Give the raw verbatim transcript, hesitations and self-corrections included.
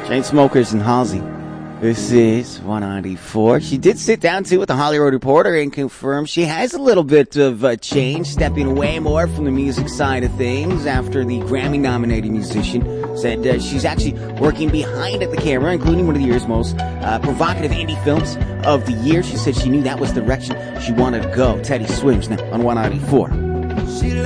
Chainsmokers and Halsey. This is one ninety-four. She did sit down, too, with the Hollywood Reporter and confirm she has a little bit of a change, stepping away more from the music side of things after the Grammy-nominated musician said uh, she's actually working behind at the camera, including one of the year's most uh, provocative indie films of the year. She said she knew that was the direction she wanted to go. Teddy Swims now on one ninety-four. She